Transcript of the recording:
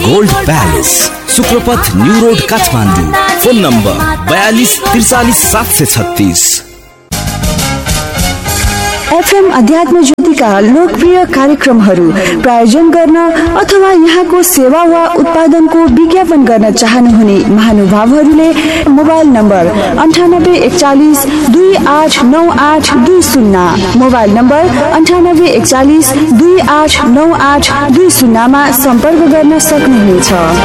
Gold palace, शुक्रपथ new road Kathmandu. Phone number 42 43 736। FM अध्यात्म ज्योतिका लोकप्रिय कार्यक्रमहरू प्रायोजन गर्न अथवा यहाँको सेवा वा उत्पादनको विज्ञापन गर्न चाहनुहुने महानुभावहरूले मोबाइल नम्बर 9841 289820, मोबाइल नम्बर 9841 289820 मा सम्पर्क गर्न सक्नुहुनेछ।